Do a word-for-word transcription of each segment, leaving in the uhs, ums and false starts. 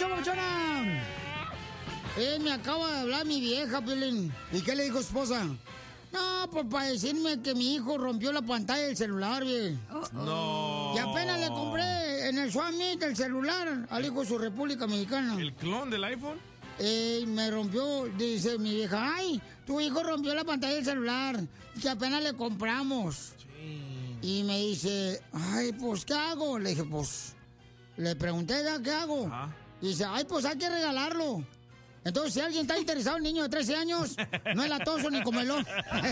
escuchó, papuchona? Eh, me acaba de hablar mi vieja, Piolín. ¿Y qué le dijo su esposa? No, pues para decirme que mi hijo rompió la pantalla del celular, güey. Oh, oh. No. Y apenas le compré en el Swamit el celular al hijo de su República Mexicana. ¿El clon del iPhone? Eh, me rompió, dice mi vieja, ay, tu hijo rompió la pantalla del celular, que apenas le compramos. Sí. Y me dice, ay, pues, ¿qué hago? Le dije, pues, le pregunté, ¿qué hago? Ajá. Y dice, ay, pues hay que regalarlo. Entonces, si alguien está interesado en un niño de trece años, no es latoso ni comelón.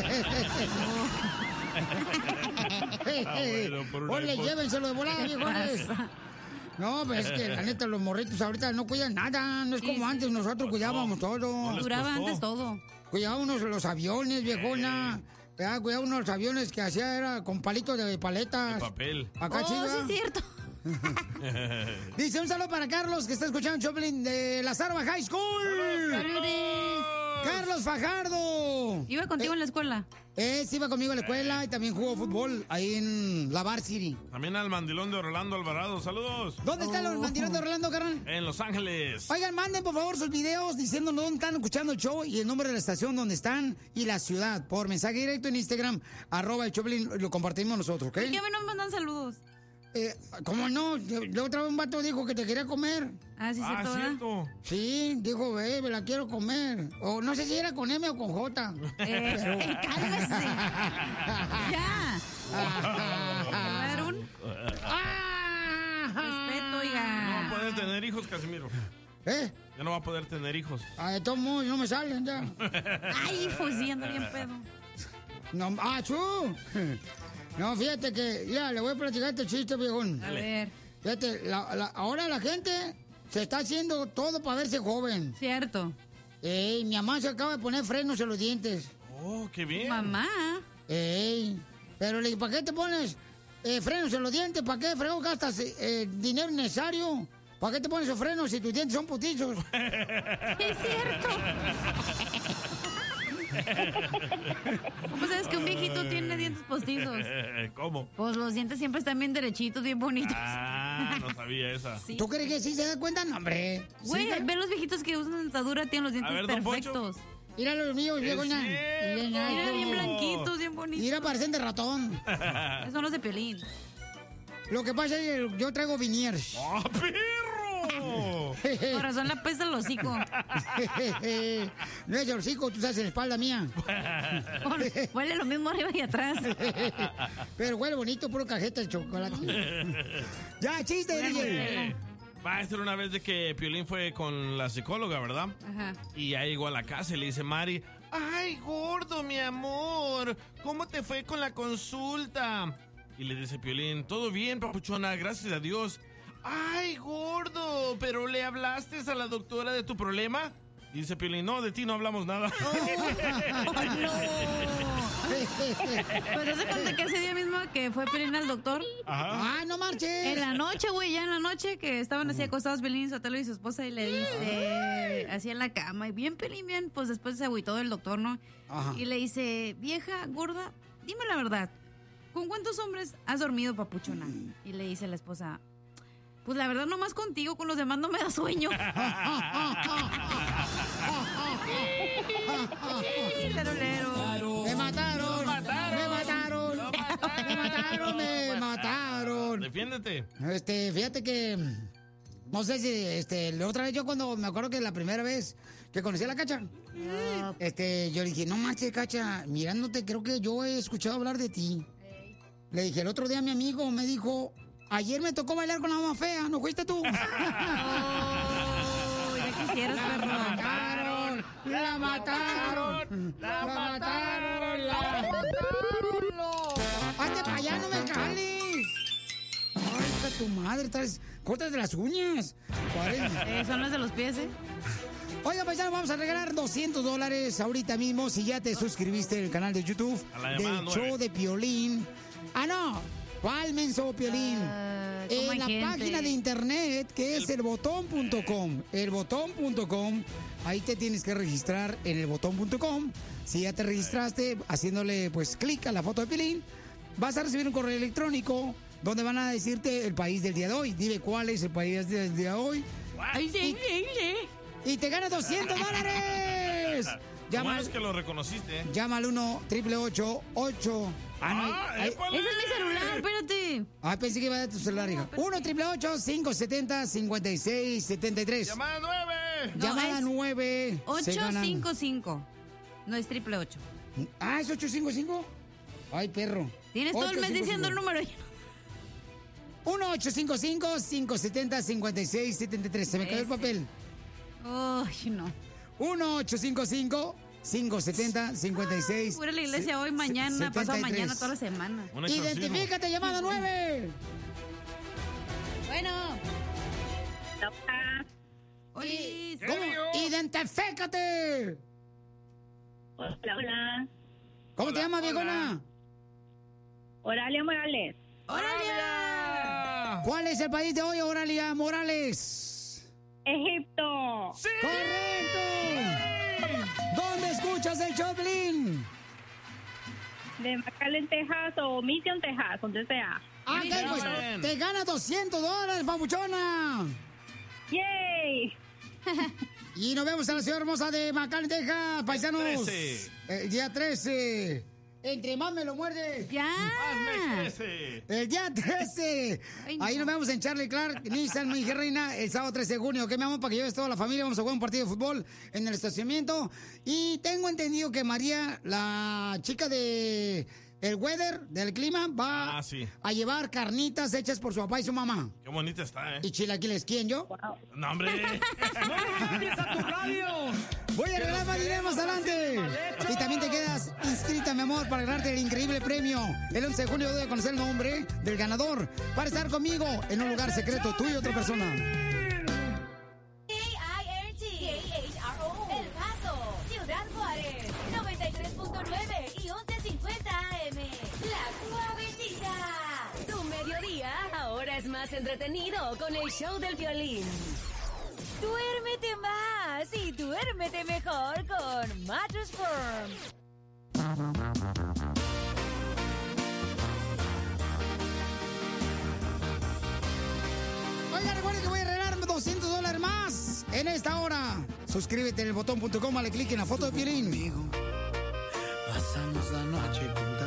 Oye, llévenselo de volada, viejones. No, pues es que la neta, los morritos ahorita no cuidan nada. No es como antes, nosotros cuidábamos todo. No duraba antes todo. Cuidábamos los aviones, viejona. Eh. Cuidábamos los aviones que hacía era con palitos de paletas. De papel. Acá, oh, chica. Sí, es cierto. Dice un saludo para Carlos, que está escuchando Choplin de la Zarba High School. ¡Saludos! Carlos Fajardo. ¿Iba contigo eh, en la escuela? Eh, sí, iba conmigo a la escuela y también jugó fútbol ahí en la Varsity. También al mandilón de Orlando Alvarado, saludos. ¿Dónde está el mandilón de Orlando, carnal? En Los Ángeles. Oigan, manden por favor sus videos diciéndonos dónde están escuchando el show y el nombre de la estación donde están y la ciudad. Por mensaje directo en Instagram, arroba el Choplin, lo compartimos nosotros, ¿ok? ¿Por qué a mí no me mandan saludos? Eh, ¿Cómo no? La otra vez un vato dijo que te quería comer. Ah, sí, cierto, ah, cierto. Sí, dijo, ve, me la quiero comer. O no sé si era con M o con J. Eh, Pero... eh cálmese. Ya. ¿Va a dar un? Respeto, oiga. No va a poder tener hijos, Casimiro. ¿Eh? Ya no va a poder tener hijos. Ah, de todos modos, no me salen ya. Ay, hijos, sí, ando bien pedo. No, ¡ah, chu! No, fíjate que, ya, le voy a platicar este chiste, viejón. A ver. Fíjate, la, la, ahora la gente se está haciendo todo para verse joven. Cierto. Ey, mi mamá se acaba de poner frenos en los dientes. Oh, qué bien. Mamá. Ey, pero le dije, ¿para qué te pones eh, frenos en los dientes? ¿Para qué fregón gastas eh, dinero innecesario? ¿Para qué te pones esos frenos si tus dientes son putizos? Es cierto. ¿Cómo sabes que un viejito tiene dientes postizos? ¿Cómo? Pues los dientes siempre están bien derechitos, bien bonitos. Ah, no sabía esa. Sí. ¿Tú crees que sí se da cuenta? No, hombre. Güey, ¿Sí? ve los viejitos que usan dentadura, tienen los dientes ver, don perfectos. Poncho. Mira los míos, viejo. Mira, Mira, bien blanquitos, bien bonitos. Mira, parecen de ratón. Esos son los de Piolín. Lo que pasa es que yo traigo Viniers. ¡Oh, perro! Por razón la pesta el hocico. No es el hocico, tú estás en la espalda mía. Huele lo mismo arriba y atrás. Pero huele bonito, puro cajeta de chocolate. Ya, chiste, D J. Va a ser una vez de que Piolín fue con la psicóloga, ¿verdad? Ajá. Y ya llegó a la casa y le dice Mari, ¡ay, gordo, mi amor! ¿Cómo te fue con la consulta? Y le dice Piolín, todo bien, papuchona, gracias a Dios. ¡Ay, gordo! ¿Pero le hablaste a la doctora de tu problema? Y dice Piolín, no, de ti no hablamos nada. ¡Oh, no! Pues hace cuenta que ese día mismo que fue Piolín al doctor. Ajá. ¡Ah, no marches! En la noche, güey, ya en la noche que estaban así acostados Piolín, Sotelo y su esposa y le dice, así en la cama, y bien Piolín, bien, pues después se agüitó el doctor, ¿no? Ajá. Y le dice, vieja, gorda, dime la verdad, ¿con cuántos hombres has dormido, papuchona? Y le dice la esposa, pues la verdad nomás contigo, con los demás no me da sueño. Lero, lero. ¡Me mataron! ¡Me mataron! ¡Me mataron! ¡Me mataron! Defiéndete. Este, fíjate que... No sé si, este, la otra vez yo cuando me acuerdo que la primera vez que conocí a la Cacha, uh, este, yo le dije, no manches, Cacha, mirándote, creo que yo he escuchado hablar de ti. Hey. Le dije, el otro día mi amigo me dijo, ayer me tocó bailar con la más fea, ¿no fuiste tú? Oh, ya quisieras, perro. La mataron, la mataron, la mataron, la mataron. Hazte para allá, no me cales. Ay, está tu madre, traes, córtate las uñas. Eh, son las de los pies, ¿eh? Oiga, pues ya vamos a regalar doscientos dólares ahorita mismo si ya te suscribiste al canal de YouTube del show de Piolín. Ah, no. ¿Cuál menso, Piolín? Uh, en la gente? Página de internet que es el botón punto com. el botón punto com. Ahí te tienes que registrar en el botón punto com. Si ya te registraste, haciéndole pues clic a la foto de Piolín, vas a recibir un correo electrónico donde van a decirte el país del día de hoy. Dime cuál es el país del día de hoy. Ay, sí, sí, sí. Y te ganas doscientos dólares. Llama al que lo reconociste. Llama al uno, triple ocho, ocho. Ah, no, ah, ese es mi celular, espérate. Ah, pensé que iba a dar tu celular, hija. No, uno, triple ocho, cinco setenta, cincuenta y seis, setenta y tres. Llamada nueve. No, Llamada nueve. ocho cinco cinco. No es triple ocho. Ah, ¿es ocho cinco cinco? Ay, perro. Tienes todo el mes diciendo el número. uno ocho cinco cinco, cinco setenta, cincuenta y seis, setenta y tres. Se me cayó el papel. Ay, no. uno ocho cinco cinco, cinco setenta, cincuenta y seis. Voy a la iglesia hoy, mañana, pasado mañana, toda la semana. Identifícate, llamada nueve. Bueno. Olis. ¿Cómo? Identifícate. Hola, hola. ¿Cómo hola, te llamas, hola. viejona? Oralia Morales. ¡Oralia! ¿Cuál es el país de hoy, Oralia Morales? Egipto. ¡Sí! ¡Correcto! ¿Dónde escuchas el Choplin? De McAllen, Texas o Mission, Texas, donde sea. Ah, okay, pues te ganas doscientos dólares, papuchona. ¡Yay! Y nos vemos en la ciudad hermosa de McAllen, Texas, paisanos. El trece. El día trece. Entre más me lo muerde. ¡Ya! Más me crece. El día trece. Ay, no. Ahí nos vemos en Charlie Clark, Nissan, mi hija reina, el sábado trece de junio. ¿Qué, mi amor? Para que lleves toda la familia. Vamos a jugar un partido de fútbol en el estacionamiento. Y tengo entendido que María, la chica de el weather, del clima, va ah, sí. a llevar carnitas hechas por su papá y su mamá. Qué bonita está, ¿eh? ¿Y chilaquiles quién, yo? Wow. No, hombre. ¡No le cambies a tu radio! Voy a arreglar más dinero más adelante. Y también te quedas inscrita, mi amor, para ganarte el increíble premio. El once de junio voy a conocer el nombre del ganador para estar conmigo en un lugar secreto, tú y otra persona. El Paso, Ciudad Juárez, noventa y tres punto nueve y once cincuenta A M. La Suavecita. Tu mediodía ahora es más entretenido con el show del violín. Duérmete más y duérmete mejor con Mattress Firm. Oiga, recuerden que voy a regalar doscientos dólares más en esta hora. Suscríbete en el botón punto com, dale clic en la foto de Piolín. Pasamos la noche con